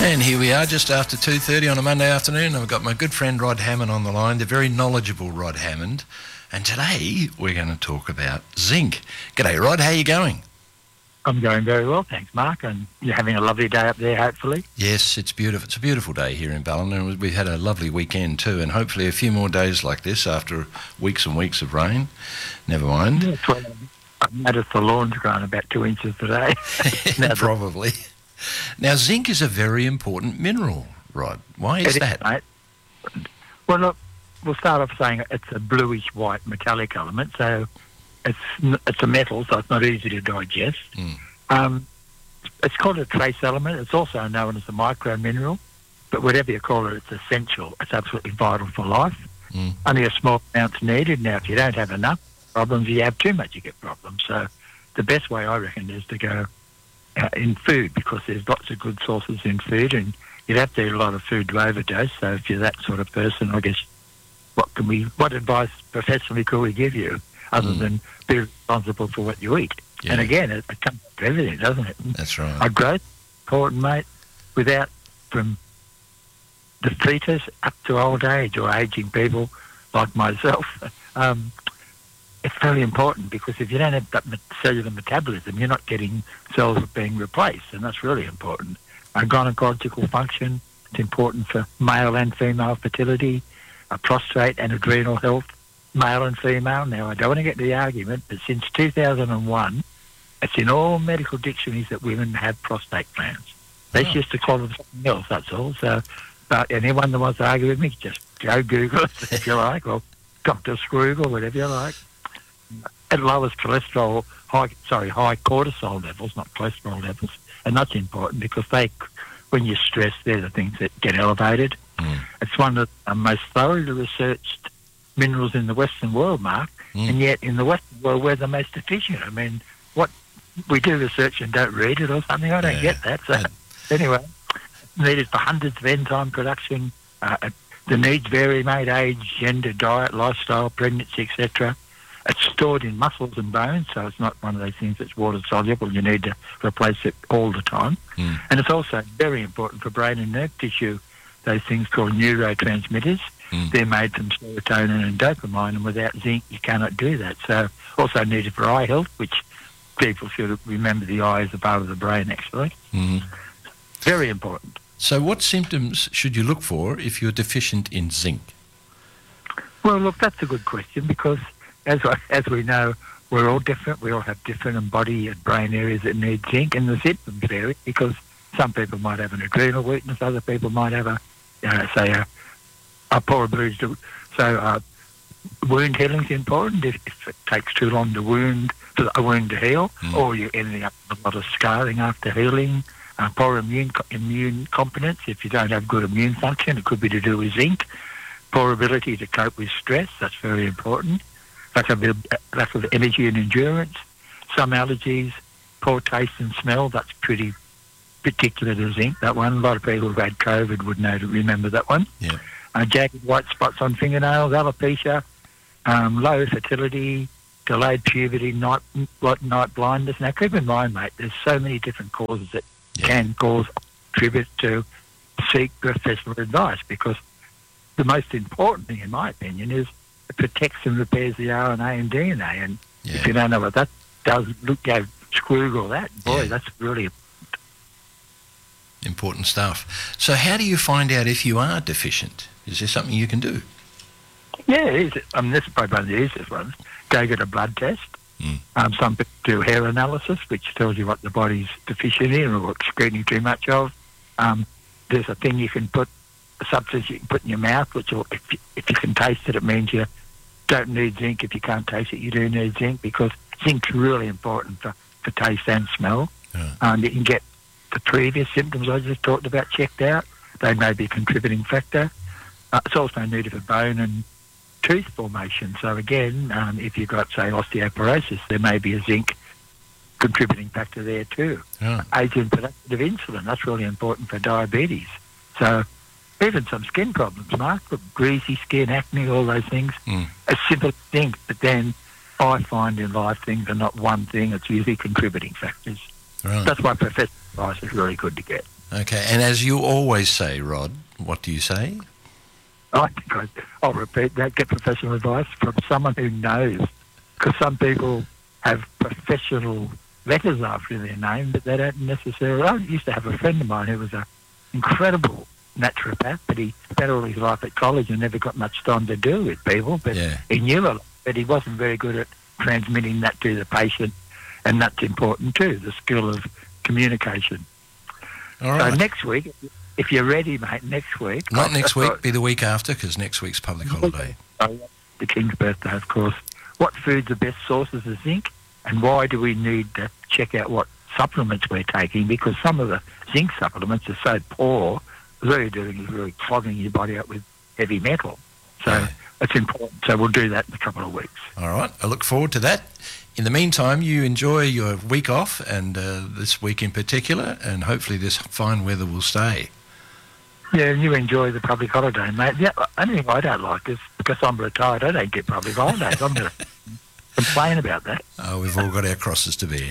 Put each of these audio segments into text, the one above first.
And here we are just after 2:30 on a Monday afternoon. I've got my good friend Rod Hammond on the line, the very knowledgeable Rod Hammond. And today we're going to talk about zinc. G'day Rod, how you going? I'm going very well, thanks Mark, and you're having a lovely day up there hopefully. Yes, it's beautiful. It's a beautiful day here in Ballina, and we've had a lovely weekend too, and hopefully a few more days like this after weeks and weeks of rain. Never mind. Yes, well, I've noticed the lawn's grown about 2 inches today. Probably. Now, zinc is a very important mineral, Rod. Why is that? Mate. Well, look, we'll start off saying it's a bluish-white metallic element, so it's a metal, so it's not easy to digest. It's called a trace element. It's also known as a micro-mineral, but whatever you call it, it's essential. It's absolutely vital for life. Only a small amount's needed. Now, if you don't have enough problems, you have too much, you get problems. So the best way, I reckon, is to go in food, because there's lots of good sources in food, and you'd have to eat a lot of food to overdose. So if you're that sort of person, I guess, what advice professionally could we give you other than be responsible for what you eat? Yeah. And again, it comes to everything, doesn't it? That's right. Our growth, important, mate, from the fetus up to old age or aging people like myself, it's very important, because if you don't have that cellular metabolism, you're not getting cells being replaced, and that's really important. Our gynecological function, it's important for male and female fertility, prostate and adrenal health, male and female. Now, I don't want to get to the argument, but since 2001, it's in all medical dictionaries that women have prostate glands. They used to call them something else, that's all. So, but anyone that wants to argue with me, just go Google it if you like, or Dr. Scrooge or whatever you like. It lowers cholesterol, high cortisol levels, not cholesterol levels, and that's important because when you're stressed, they're the things that get elevated. It's one of the most thoroughly researched minerals in the Western world, Mark, and yet in the Western world we're the most deficient. I mean, what we do research and don't read it or something, I don't get that. So anyway, it's needed for hundreds of enzyme production. The needs vary, mate, age, gender, diet, lifestyle, pregnancy, etc. It's stored in muscles and bones, so it's not one of those things that's water soluble. You need to replace it all the time. And it's also very important for brain and nerve tissue, those things called neurotransmitters. They're made from serotonin and dopamine, and without zinc you cannot do that. So also needed for eye health, which people should remember, the eye is a part of the brain actually. Very important. So what symptoms should you look for if you're deficient in zinc? Well, look, that's a good question, because as we know, we're all different. We all have different body and brain areas that need zinc, and the symptoms vary, because some people might have an adrenal weakness, other people might have a poor ability to. So wound healing is important. If it takes too long for a wound to heal, or you're ending up with a lot of scarring after healing. Poor immune competence. If you don't have good immune function, it could be to do with zinc. Poor ability to cope with stress. That's very important. Lack of energy and endurance. Some allergies. Poor taste and smell. That's pretty particular to zinc, that one. A lot of people who've had COVID would remember that one. Yeah. Jagged white spots on fingernails, alopecia, low fertility, delayed puberty, night blindness. Now, keep in mind, mate, there's so many different causes that can contribute to seek professional advice, because the most important thing, in my opinion, is it protects and repairs the RNA and DNA. And if you don't know what that does, screw all that. Boy, that's really important stuff. So how do you find out if you are deficient? Is there something you can do? Yeah, this is probably one of the easiest ones. Go get a blood test. Some people do hair analysis, which tells you what the body's deficient in or what's excreting too much of. There's a thing you can put, a substance you can put in your mouth, which will, if you can taste it, it means you don't need zinc. If you can't taste it, you do need zinc, because zinc's really important for taste and smell. You can get the previous symptoms I just talked about checked out. They may be a contributing factor. It's also needed for bone and tooth formation. So again, if you've got, say, osteoporosis, there may be a zinc contributing factor there too. Agent productive insulin, that's really important for diabetes. So even some skin problems, Mark, greasy skin, acne, all those things, a simple thing, but then I find in life things are not one thing, it's usually contributing factors. That's why professional advice is really good to get. Okay, and as you always say, Rod, what do you say? I think I'll repeat that, get professional advice from someone who knows. Because some people have professional letters after their name, but they don't necessarily... I used to have a friend of mine who was an incredible naturopath, but he spent all his life at college and never got much time to do with people, but he knew a lot, but he wasn't very good at transmitting that to the patient, and that's important too, the skill of communication. All right. So next week, if you're ready, mate, next week... Not next week, be the week after, because next week's public holiday. The King's birthday, of course. What foods are best sources of zinc, and why do we need to check out what supplements we're taking? Because some of the zinc supplements are so poor, all you're doing is really clogging your body up with heavy metal. So it's important. So we'll do that in a couple of weeks. All right. I look forward to that. In the meantime, you enjoy your week off, and this week in particular, and hopefully this fine weather will stay. Yeah, and you enjoy the public holiday, mate. Yeah, only thing I don't like is because I'm retired, I don't get public holidays. I'm going to complain about that. Oh, we've all got our crosses to bear.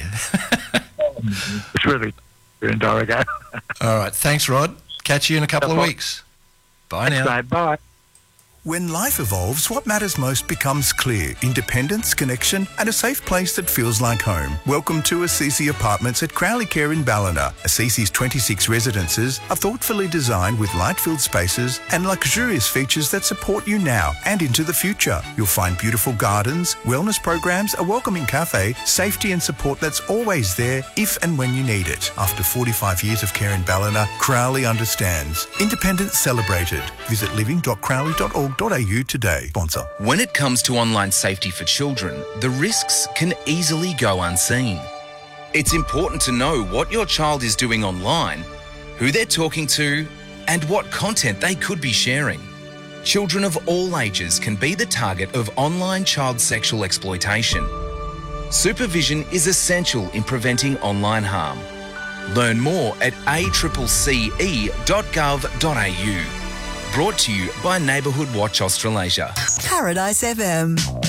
It's really in Dorrigo. All right. Thanks, Rod. Catch you in a couple of weeks. Bye now. Mate, bye. When life evolves, what matters most becomes clear. Independence, connection, and a safe place that feels like home. Welcome to Assisi Apartments at Crowley Care in Ballina. Assisi's 26 residences are thoughtfully designed with light-filled spaces and luxurious features that support you now and into the future. You'll find beautiful gardens, wellness programs, a welcoming cafe, safety and support that's always there if and when you need it. After 45 years of care in Ballina, Crowley understands. Independence celebrated. Visit living.crowley.org.au today. Sponsor. When it comes to online safety for children, the risks can easily go unseen. It's important to know what your child is doing online, who they're talking to, and what content they could be sharing. Children of all ages can be the target of online child sexual exploitation. Supervision is essential in preventing online harm. Learn more at accce.gov.au. Brought to you by Neighbourhood Watch Australasia. Paradise FM.